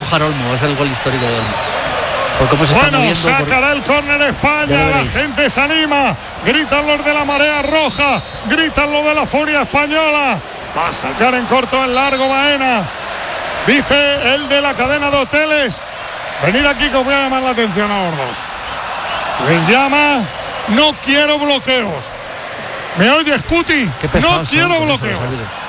Oscar Olmo, es el gol histórico de Olmo. Por cómo se está moviendo, sacará el córner España, la gente se anima, gritan los de la marea roja, gritan los de la furia española. Va a sacar en corto, en largo Baena. Dice el de la cadena de hoteles: venid aquí que os voy a llamar la atención a los dos. Les llama: no quiero bloqueos. ¿Me oyes, Cuti? No quiero bloqueos.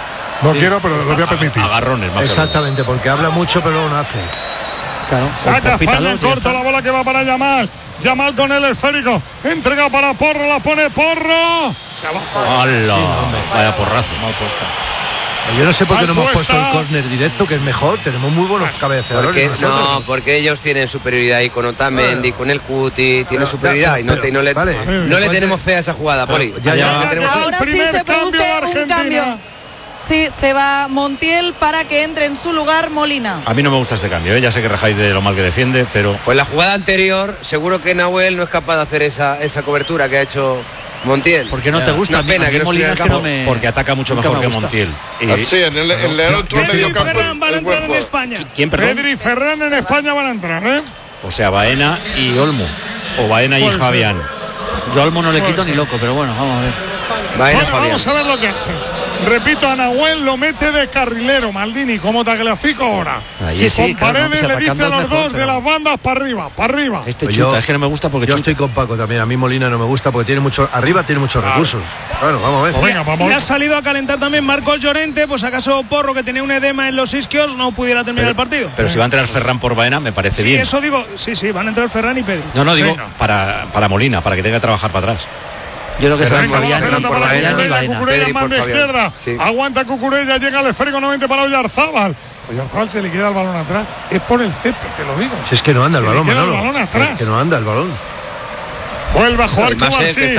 No quiero, pero lo voy a permitir. Agarrones, más exactamente, porque habla mucho pero no hace. Claro, saca España en corto, la bola que va para Yamal. Yamal con el esférico, entrega para Porro, la pone Porro. Se va fuera. Sí, vaya porrazo, mal puesta. Yo no sé por qué no hemos puesto el córner directo, que es mejor. Tenemos muy buenos cabeceadores. Porque ellos tienen superioridad ahí con Otamendi, con el Cuti, tienen superioridad y no le tenemos fe a esa jugada, Poli. Ahora sí se produce un cambio. Sí, se va Montiel para que entre en su lugar Molina. A mí no me gusta este cambio, ya sé que rajáis de lo mal que defiende, pero... Pues la jugada anterior, seguro que Nahuel no es capaz de hacer esa cobertura que ha hecho Montiel. ¿Por qué no te gusta? Una pena que Molina porque ataca mucho mejor que Montiel. Sí, en el León tú medio campo. Ferran van a entrar en España. ¿Quién, perdón? Pedri y Ferran en España van a entrar, ¿eh? O sea, Baena y Olmo. O Baena y Fabián. Yo a Olmo no le quito ni loco, pero bueno, vamos a ver. Vamos a ver lo que hace. Repito, a Nahuel lo mete de carrilero, Maldini, como Tagliafico ahora. Con Paredes le dice a los dos de las bandas para arriba. Este chuta, es que no me gusta porque yo estoy con Paco también. A mí Molina no me gusta porque tiene mucho, arriba tiene muchos recursos. Bueno, vamos a ver. Pues venga, vamos. Y ha salido a calentar también Marcos Llorente, pues acaso Porro, que tenía un edema en los isquios, no pudiera terminar el partido. Pero si va a entrar Ferran por Baena, me parece bien. Eso digo, sí, van a entrar Ferran y Pedri. No, digo para Molina, para que tenga que trabajar para atrás. Yo creo que se va Fabián Cucurella en banda izquierda. Aguanta Cucurella, llega al esférico nuevamente para Oyarzábal. Oyarzábal se le queda el balón atrás. Es por el césped, te lo digo. Si es que no anda el balón, Manolo. Que no anda el balón. Vuelve a jugar Cubarsí.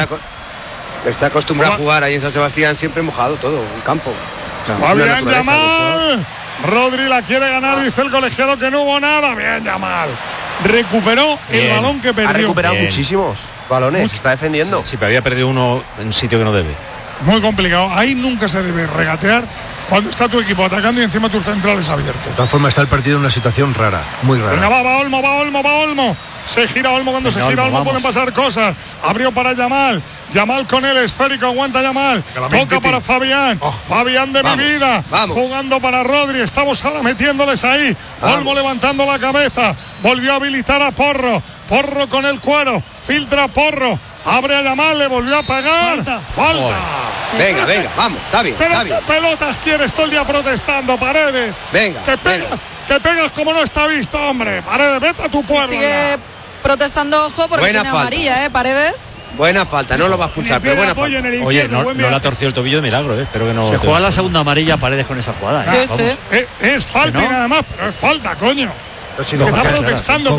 Está acostumbrado a jugar ahí en San Sebastián, siempre mojado todo el campo. Fabián Yamal. Rodri la quiere ganar, dice el colegiado que no hubo nada. Bien, Yamal. Recuperó el balón que perdió. Ha recuperado muchísimos balones, está defendiendo. Sí, pero había perdido uno en un sitio que no debe. Muy complicado. Ahí nunca se debe regatear cuando está tu equipo atacando y encima tus centrales abiertos. De todas formas está el partido en una situación rara, muy rara. Venga, va Olmo. Se gira Olmo, cuando se gira Olmo pueden pasar cosas. Abrió para Yamal. Yamal con el esférico, aguanta Yamal. Toca para Fabián. Fabián de mi vida. Jugando para Rodri. Estamos ahora metiéndoles ahí. Olmo levantando la cabeza. Volvió a habilitar a Porro. Porro con el cuero. Filtra Porro. Abre a Yamal, le volvió a pagar. Falta. Venga, vamos, está bien. Pero ¿qué pelotas quieres todo el día protestando, Paredes? Venga. Que pegas como no está visto, hombre. Paredes, vete a tu pueblo. Sigue protestando, ojo, porque buena tiene falta. Amarilla, Buenas buena falta, no lo va a expulsar, pero buena falta. Oye, no le ha torcido el tobillo de milagro, espero que no. Se juega la segunda amarilla Paredes con esa jugada. Sí. Es falta y nada más, pero es falta, coño. Si no, está protestando.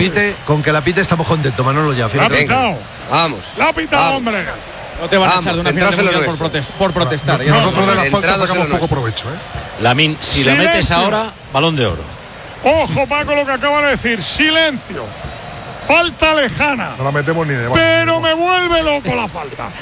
Con que la pite estamos contentos, Manolo, ya. La ha pitado. Vamos. La ha pitado, hombre. No te van a echar de una final de mundial por protestar. Nosotros de las faltas sacamos poco provecho, Lamine, si la metes ahora, balón de oro. Ojo, Paco, lo que acaba de decir. Silencio. Falta lejana. No la metemos ni de más. Pero me vuelve loco la falta.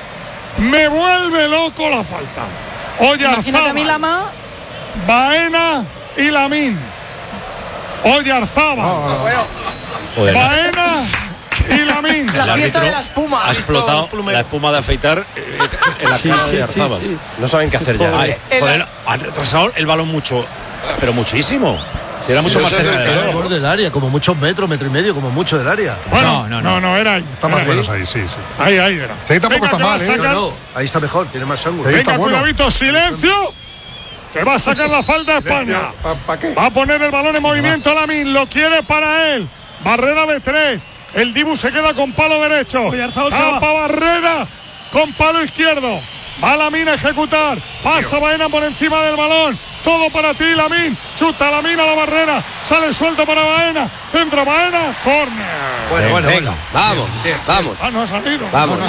Oyarzábal, Baena y Lamine. Oyarzábal, Baena y Lamine. La fiesta de la espuma. Ha explotado la espuma de afeitar en la cara de Oyarzábal. No saben qué hacer ya. Han retrasado el balón mucho, pero muchísimo. Era mucho más cerca del borde del área, como muchos metros, metro y medio, como mucho del área. Bueno, no, era ahí. Está más menos ahí, sí. Ahí era. Sí, tampoco está mal, No, ahí está mejor, tiene más ángulo. Venga, cuidadito, silencio. Que va a sacar la falta a España. ¿Para qué? Va a poner el balón en movimiento Lamine, lo quiere para él. Barrera de 3. El Dibu se queda con palo derecho. Tapa Barrera con palo izquierdo. Va Lamine a ejecutar. Pasa Baena por encima del balón. Todo para ti, Lamine. Chuta Lamine a la barrera. Sale suelto para Baena. Centro Baena. Córner. Bueno. Vamos. No ha salido. Vamos.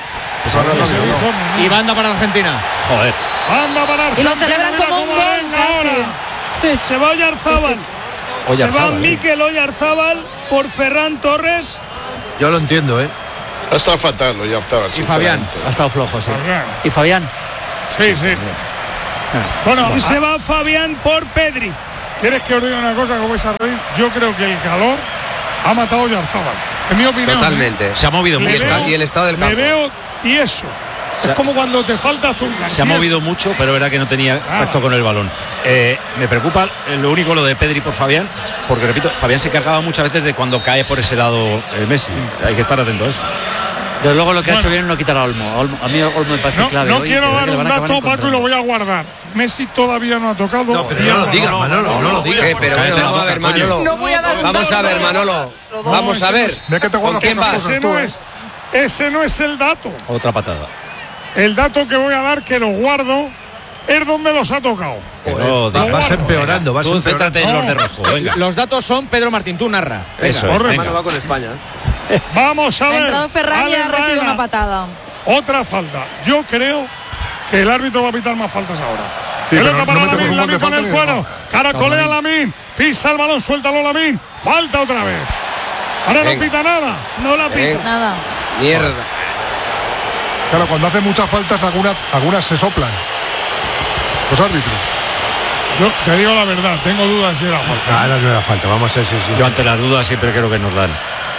Y banda para Argentina. Joder. Banda para Argentina. Y lo celebran como un gol casi. Se va Oyarzábal. Se va Mikel Oyarzábal por Ferran Torres. Yo lo entiendo, Ha estado fatal, Oyarzábal. Y Fabián. Ha estado flojo, sí. ¿Y Fabián? Sí. Bueno, y se va Fabián por Pedri. ¿Quieres que os diga una cosa que vais a reír? Yo creo que el calor ha matado a Oyarzábal. En mi opinión. Totalmente. Se ha movido mucho. Y el estado del campo. Me veo tieso. Es como cuando te falta azúcar. Se ha movido mucho, pero es verdad que no tenía tacto con el balón. Me preocupa lo único lo de Pedri por Fabián, porque repito, Fabián se cargaba muchas veces de cuando cae por ese lado Messi. Hay que estar atento a eso. Pero luego lo que ha hecho bien es no quitar a Olmo. A mí Olmo me parece clave. No quiero dar un dato, Paco, y lo voy a guardar. Messi todavía no ha tocado. No, pero no lo digas, Manolo, no lo digas. Pero bueno, vamos a ver, Manolo. No voy a dar un Vamos a ver, Manolo. Vamos a ver. ¿Con quién vas? Ese no es el dato. Otra patada. El dato que voy a dar, que lo guardo, es donde los ha tocado. Vas empeorando, vas empeorando. Céntrate en los de rojo, venga. Los datos son Pedro Martín, tú narra. Eso, venga. Va con España. Vamos a ver. Ha entrado Ferran y ha recibido una patada. Otra falta. Yo creo que el árbitro va a pitar más faltas ahora. Sí, pelota para no Lamine, Lamine con el cuero. Caracolea Lamine. Pisa el balón, suéltalo Lamine. Falta otra vez. Ahora no pita nada. No la pita. Nada. Mierda. Claro, cuando hace muchas faltas, algunas se soplan. Los árbitros. Yo te digo la verdad, tengo dudas si era falta. No era falta, vamos a ver si Yo ante las dudas siempre creo que nos dan.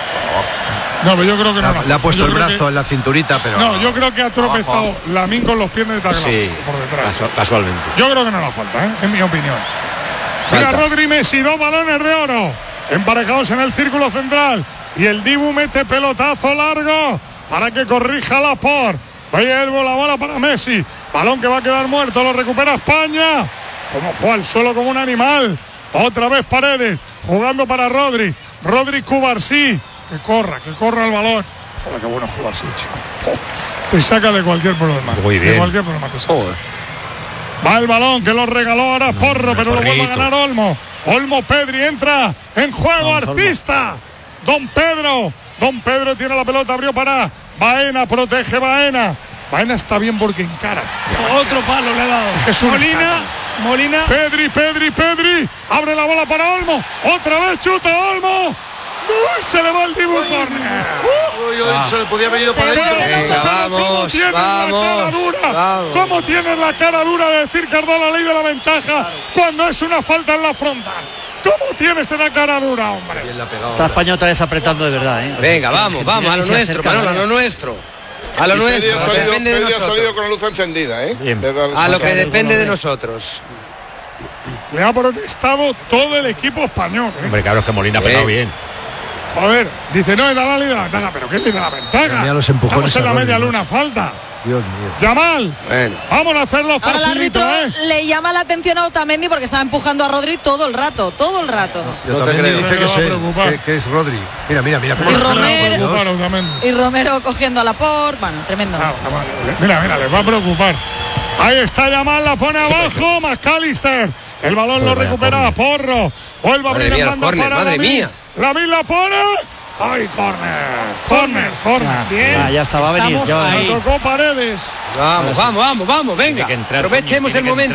No, pero yo creo que no. Le ha puesto el brazo en la cinturita, pero. No, yo creo que ha tropezado Lamine con los pies de Tagliafico por detrás. Casualmente. Yo creo que no era falta, en mi opinión. Mira, Rodri Messi, 2 balones de oro. Emparejados en el círculo central. Y el Dibu mete pelotazo largo para que corrija Laporte. Vaya la bola para Messi. Balón que va a quedar muerto. Lo recupera España. Como fue al suelo como un animal. Otra vez Paredes. Jugando para Rodri. Rodri Cubarsí. Que corra el balón. Joder, qué bueno es Cubarsí, chico. Te saca de cualquier problema. Muy bien. De cualquier problema te saca. Va el balón que lo regaló ahora Porro, pero lo vuelve a ganar Olmo. Olmo, Pedri entra en juego, artista. Don Pedro tiene la pelota, abrió para Baena, protege Baena. Baena está bien porque encara. Otro palo le ha dado. Molina. Pedri. Abre la bola para Olmo. Otra vez chuta Olmo. Uy, se le va el Dibu Corner. Se le podía haber ido para Vamos. ¿Cómo tienes la cara dura de decir que has dado la ley de la ventaja cuando es una falta en la frontal? ¿Cómo tienes la cara dura, hombre? Está España otra vez apretando de verdad, Venga, vamos, a lo nuestro, Manolo, a lo nuestro. A lo nuestro. Pedri ha salido con la luz encendida, A lo que depende de nosotros. Le ha protestado todo el equipo español. Hombre, claro, es que Molina ha pegado bien. Joder, dice, no, es la ley de la ventaja, pero ¿qué es de la ventaja? Estamos en la media luna, falta. Dios mío. Yamal, vamos a hacerlo fácil. Ahora el árbitro le llama la atención a Otamendi porque estaba empujando a Rodri todo el rato. Otamendi dice que es Rodri. Mira. Y Romero cogiendo a Laporte. Bueno, tremendo. Mira, les va a preocupar. Ahí está Yamal, la pone abajo, McAllister. El balón lo recupera Porro. Vuelve a abrir en banda para Lamine. Lamine la pone. ¡Ay, corner! Bien. Ya estaba a venir. Ahí. Tocó Paredes. Vamos, venga. Aprovechemos el momento.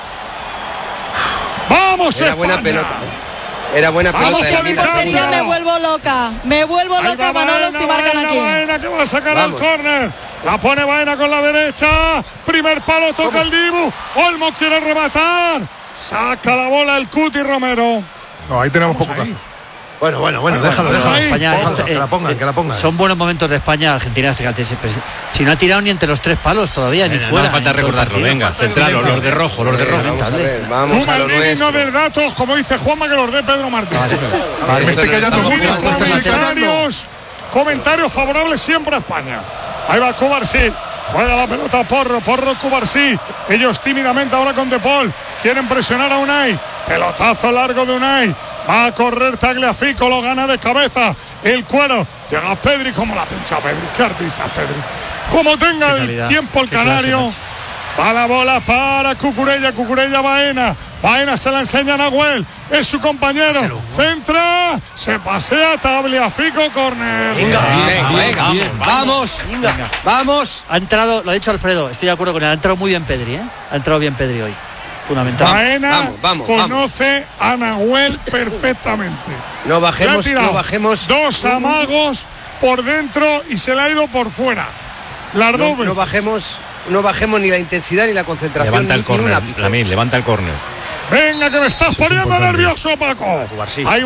¡Vamos, Era buena pelota. Era buena pelota. Me vuelvo loca, Manolo, si marcan aquí. Baena que va a sacar al córner. La pone Baena con la derecha. Primer palo, toca el Dibu. Olmo quiere rematar. Saca la bola el Cuti Romero. No, ahí tenemos poco caso. Bueno, déjalo. España, que la pongan. Son buenos momentos de España. Argentina, fíjate, si no ha tirado ni entre los 3 palos todavía, ni fuera. No falta recordarlo, venga, centralo, los de rojo. Vamos a lo nuestro. No de datos, como dice Juanma, que los dé Pedro Martín. Me estoy callando mucho. Comentarios favorables siempre a España. Ahí va Cubarsí. Juega la pelota Porro Cubarsí. Ellos tímidamente ahora con De Paul. Quieren presionar a Unai. Pelotazo largo de Unai. Va a correr Tagliafico, lo gana de cabeza. El cuero. Llega Pedri, como la pincha Pedri. Qué artista Pedri. Como tenga el tiempo el canario. Va la bola para Cucurella Baena. Baena se la enseña a Nahuel. Es su compañero. Centra. Se pasea Tagliafico, córner. Venga. Vamos. Ha entrado, lo ha dicho Alfredo. Estoy de acuerdo con él. Ha entrado muy bien Pedri, Ha entrado bien Pedri hoy. Fundamental. Baena conoce a Nahuel perfectamente. No bajemos. 2 amagos por dentro y se le ha ido por fuera. Las dos veces. No bajemos ni la intensidad ni la concentración. Levanta el córner, Lamine, levanta el córner. Venga, que me estás poniendo nervioso, Paco. Ahí